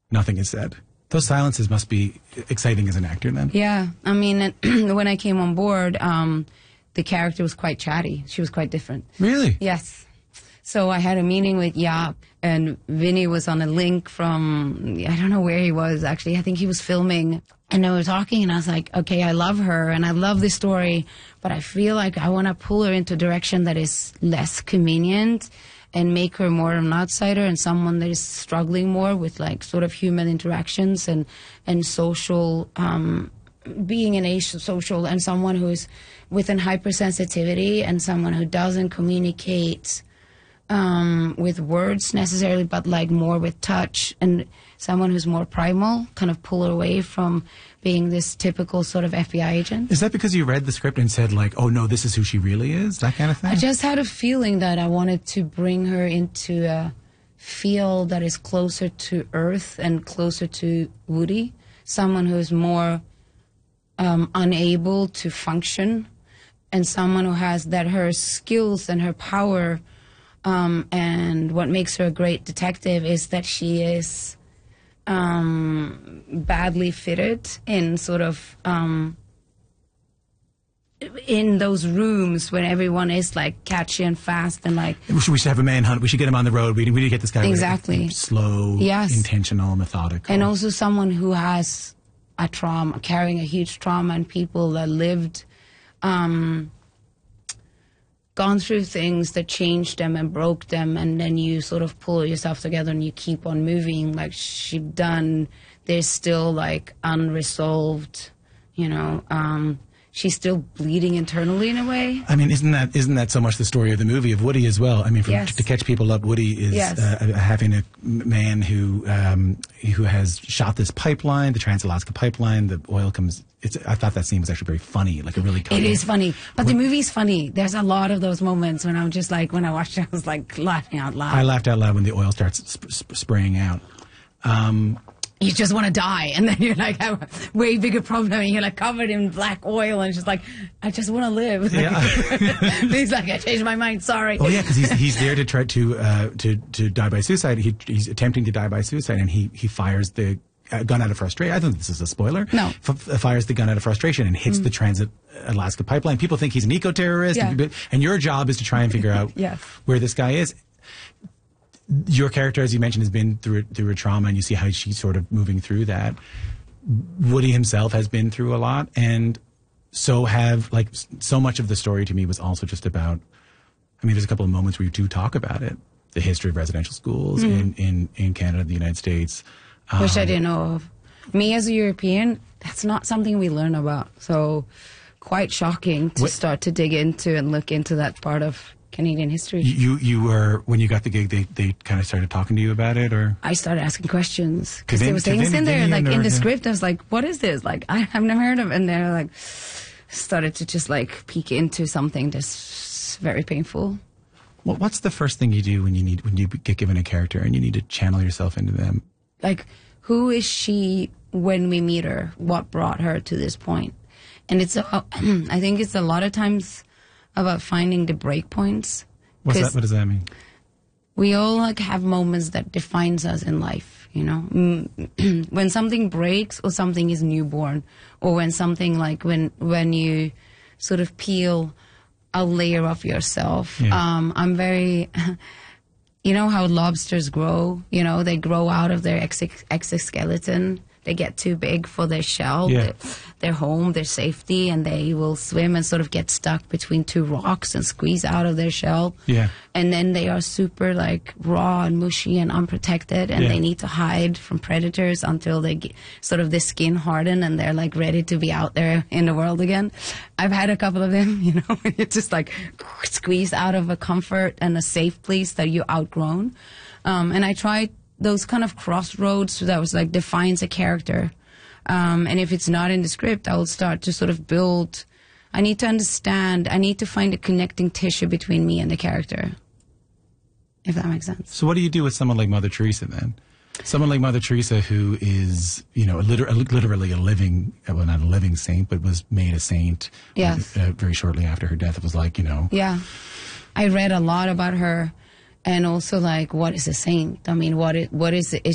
Nothing is said. Those silences must be exciting as an actor then. Yeah. I mean, when I came on board, the character was quite chatty. She was quite different. Really? Yes. So I had a meeting with Jaap, and Vinny was on a link from, I don't know where he was actually. I think he was filming. And they were talking, and I was like, okay, I love her, and I love this story, but I feel like I want to pull her into a direction that is less convenient and make her more of an outsider and someone that is struggling more with, like, sort of human interactions and social, being an social, and someone who's with an hypersensitivity and someone who doesn't communicate with words necessarily, but like more with touch, and someone who's more primal, kind of pull her away from being this typical sort of FBI agent. Is that because you read the script and said, like, oh no, this is who she really is? That kind of thing? I just had a feeling that I wanted to bring her into a field that is closer to Earth and closer to Woody. Someone who's more unable to function, and someone who has that her skills and her power, and what makes her a great detective is that she is badly fitted in sort of in those rooms when everyone is like catchy and fast and like... We should have a manhunt. We should get him on the road. We need to get this guy... Exactly. Slow, yes. Intentional, methodical. And also someone who has a trauma, carrying a huge trauma, and people that lived... gone through things that changed them and broke them, and then you sort of pull yourself together and you keep on moving like she's done. There's still like unresolved, she's still bleeding internally in a way. I mean, isn't that so much the story of the movie, of Woody as well? I mean, yes. To catch people up, Woody is having a man who has shot this pipeline, the Trans-Alaska Pipeline. The oil comes... I thought that scene was actually very funny, like a really... It is funny, but the movie's funny. There's a lot of those moments when I'm just like, when I watched it, I was like laughing out loud. I laughed out loud when the oil starts spraying out. You just want to die, and then you're like, I have a way bigger problem, and you're like covered in black oil, and it's just like, I just want to live. Yeah. He's like, I changed my mind, sorry. Oh yeah, because he's there to try to die by suicide. He's attempting to die by suicide, and he fires the gun out of frustration. I don't think this is a spoiler. No. Fires the gun out of frustration and hits the Trans-Alaska Pipeline. People think he's an eco-terrorist, and your job is to try and figure out yes. where this guy is. Your character, as you mentioned, has been through a trauma, and you see how she's sort of moving through that. Woody himself has been through a lot, and so much of the story to me was also just about, I mean, there's a couple of moments where you do talk about it, the history of residential schools in Canada, the United States. Which I didn't know of. Me as a European, that's not something we learn about. So quite shocking to start to dig into and look into that part of Canadian history. You were, when you got the gig, they kind of started talking to you about it, or? I started asking questions because there were things in there, like in the script, I was like, what is this? Like, I've never heard of it. And they're like, started to just like peek into something that's very painful. Well, what's the first thing you do when you get given a character and you need to channel yourself into them? Like, who is she when we meet her? What brought her to this point? And it's, I think it's a lot of times about finding the break points. What does that mean? We all like have moments that defines us in life, when something breaks or something is newborn, or when something like when you sort of peel a layer of yourself. Yeah. I'm very... You know how lobsters grow? They grow out of their exoskeleton. They get too big for their shell, their home, their safety, and they will swim and sort of get stuck between two rocks and squeeze out of their shell. Yeah. And then they are super like raw and mushy and unprotected, and they need to hide from predators until they get sort of the skin harden and they're like ready to be out there in the world again. I've had a couple of them, it's just like squeezed out of a comfort and a safe place that you outgrown. And I tried those kind of crossroads that was like defines a character. And if it's not in the script, I will start to sort of build. I need to understand. I need to find a connecting tissue between me and the character, if that makes sense. So what do you do with someone like Mother Teresa then? Someone like Mother Teresa, who is, literally a living, well, not a living saint, but was made a saint very shortly after her death. It was like, Yeah. I read a lot about her. And also, like, what is a saint? I mean, what is it?